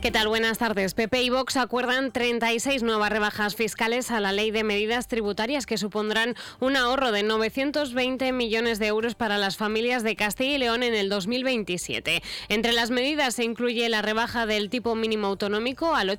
¿Qué tal? Buenas tardes. PP y Vox acuerdan 36 nuevas rebajas fiscales a la Ley de Medidas Tributarias que supondrán un ahorro de 920 millones de euros para las familias de Castilla y León en el 2027. Entre las medidas se incluye la rebaja del tipo mínimo autonómico al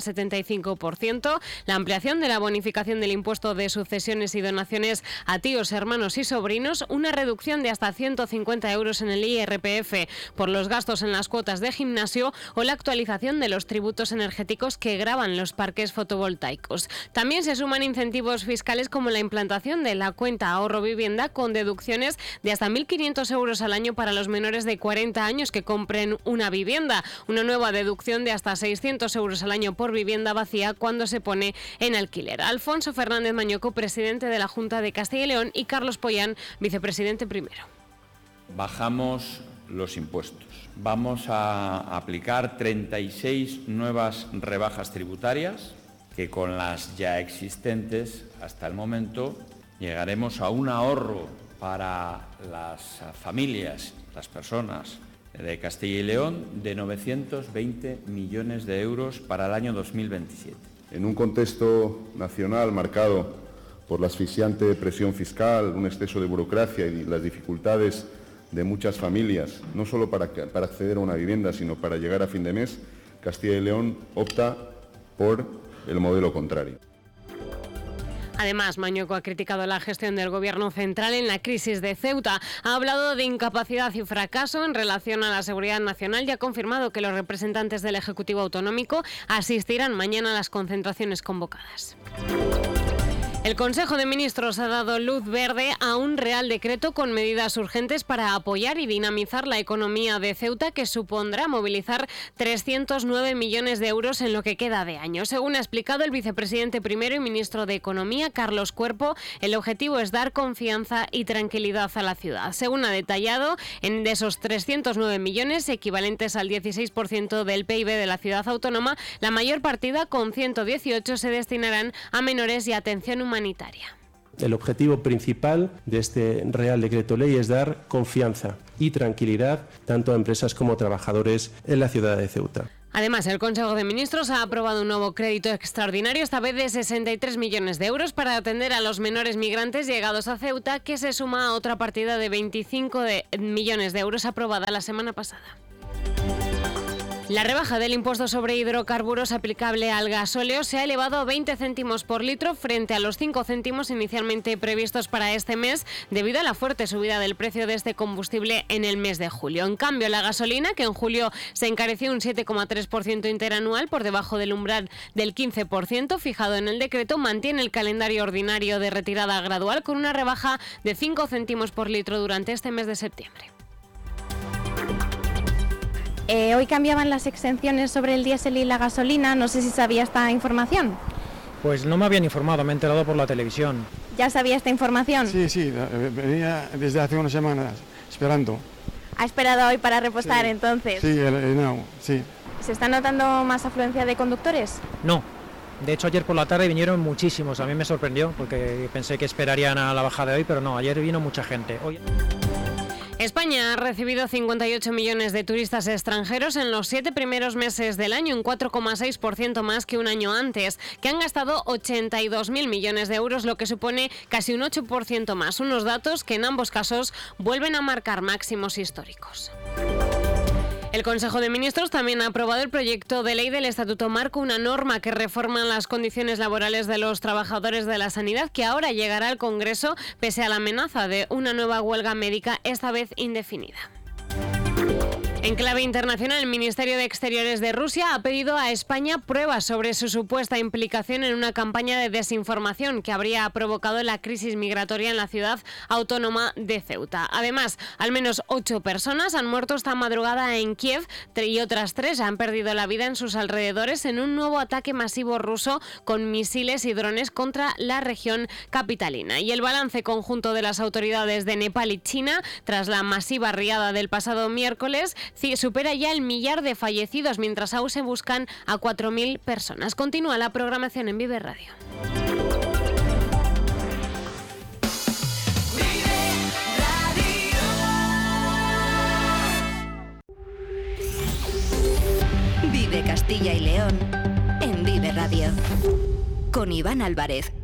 8,75%, la ampliación de la bonificación del impuesto de sucesiones y donaciones a tíos, hermanos y sobrinos, una reducción de hasta 150 euros en el IRPF por los gastos en las cuotas de gimnasio o la actualización de los tributos energéticos que gravan los parques fotovoltaicos. También se suman incentivos fiscales como la implantación de la cuenta ahorro vivienda con deducciones de hasta 1.500 euros al año para los menores de 40 años que compren una vivienda, una nueva deducción de hasta 600 euros al año por vivienda vacía cuando se pone en alquiler. Alfonso Fernández Mañoco, presidente de la Junta de Castilla y León, y Carlos Pollán, vicepresidente primero. Bajamos los impuestos. Vamos a aplicar 36 nuevas rebajas tributarias que con las ya existentes hasta el momento llegaremos a un ahorro para las familias, las personas de Castilla y León de 920 millones de euros para el año 2027. En un contexto nacional marcado por la asfixiante presión fiscal, un exceso de burocracia y las dificultades de muchas familias, no solo para acceder a una vivienda, sino para llegar a fin de mes, Castilla y León opta por el modelo contrario. Además, Mañoco ha criticado la gestión del Gobierno central en la crisis de Ceuta. Ha hablado de incapacidad y fracaso en relación a la seguridad nacional y ha confirmado que los representantes del Ejecutivo Autonómico asistirán mañana a las concentraciones convocadas. El Consejo de Ministros ha dado luz verde a un Real Decreto con medidas urgentes para apoyar y dinamizar la economía de Ceuta, que supondrá movilizar 309 millones de euros en lo que queda de año. Según ha explicado el vicepresidente primero y ministro de Economía, Carlos Cuerpo, el objetivo es dar confianza y tranquilidad a la ciudad. Según ha detallado, de esos 309 millones, equivalentes al 16% del PIB de la ciudad autónoma, la mayor partida, con 118, se destinarán a menores y atención humanitaria. El objetivo principal de este Real Decreto Ley es dar confianza y tranquilidad tanto a empresas como a trabajadores en la ciudad de Ceuta. Además, el Consejo de Ministros ha aprobado un nuevo crédito extraordinario, esta vez de 63 millones de euros, para atender a los menores migrantes llegados a Ceuta, que se suma a otra partida de 25 millones de euros aprobada la semana pasada. La rebaja del impuesto sobre hidrocarburos aplicable al gasóleo se ha elevado a 20 céntimos por litro frente a los 5 céntimos inicialmente previstos para este mes, debido a la fuerte subida del precio de este combustible en el mes de julio. En cambio, la gasolina, que en julio se encareció un 7,3% interanual por debajo del umbral del 15% fijado en el decreto, mantiene el calendario ordinario de retirada gradual con una rebaja de 5 céntimos por litro durante este mes de septiembre. Hoy cambiaban las exenciones sobre el diésel y la gasolina, no sé si sabía esta información. Pues no me habían informado, me he enterado por la televisión. ¿Ya sabía esta información? Sí, venía desde hace unas semanas esperando. ¿Ha esperado hoy para repostar entonces? Sí, sí. ¿Se está notando más afluencia de conductores? No, de hecho ayer por la tarde vinieron muchísimos, a mí me sorprendió porque pensé que esperarían a la bajada de hoy, pero no, ayer vino mucha gente. Hoy... España ha recibido 58 millones de turistas extranjeros en los 7 primeros meses del año, un 4,6% más que un año antes, que han gastado 82.000 millones de euros, lo que supone casi un 8% más, unos datos que en ambos casos vuelven a marcar máximos históricos. El Consejo de Ministros también ha aprobado el proyecto de ley del Estatuto Marco, una norma que reforma las condiciones laborales de los trabajadores de la sanidad, que ahora llegará al Congreso pese a la amenaza de una nueva huelga médica, esta vez indefinida. En clave internacional, el Ministerio de Exteriores de Rusia ha pedido a España pruebas sobre su supuesta implicación en una campaña de desinformación que habría provocado la crisis migratoria en la ciudad autónoma de Ceuta. Además, al menos 8 personas han muerto esta madrugada en Kiev y otras 3 han perdido la vida en sus alrededores en un nuevo ataque masivo ruso con misiles y drones contra la región capitalina. Y el balance conjunto de las autoridades de Nepal y China, tras la masiva riada del pasado miércoles, supera ya el 1.000.000 de fallecidos, mientras aún se buscan a 4.000 personas. Continúa la programación en Vive Radio. Vive Castilla y León en Vive Radio. Con Iván Álvarez.